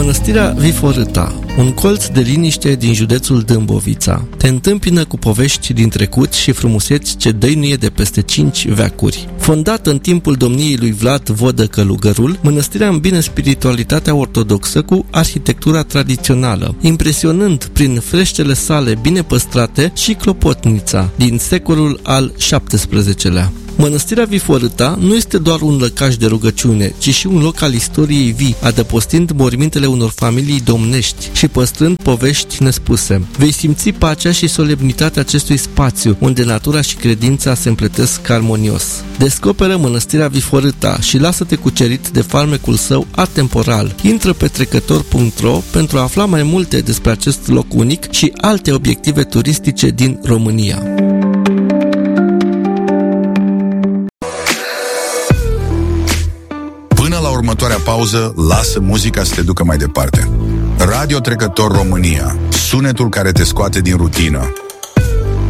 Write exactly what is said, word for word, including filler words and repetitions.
Mănăstirea Viforâta, un colț de liniște din județul Dâmbovița, te întâmpină cu povești din trecut și frumuseți ce dăinuie de peste cinci veacuri. Fondată în timpul domniei lui Vlad Vodă Călugărul, mănăstirea îmbină spiritualitatea ortodoxă cu arhitectura tradițională, impresionând prin freștele sale bine păstrate și clopotnița din secolul al șaptesprezecelea. Mănăstirea Viforâta nu este doar un lăcaș de rugăciune, ci și un loc al istoriei vii, adăpostind mormintele unor familii domnești și păstrând povești nespuse. Vei simți pacea și solemnitatea acestui spațiu, unde natura și credința se împletesc armonios. Descoperă Mănăstirea Viforâta și lasă-te cucerit de farmecul său atemporal. Intră pe trecător punct ro pentru a afla mai multe despre acest loc unic și alte obiective turistice din România. Până la următoarea pauză, lasă muzica să te ducă mai departe. Radio Trecător România, sunetul care te scoate din rutină.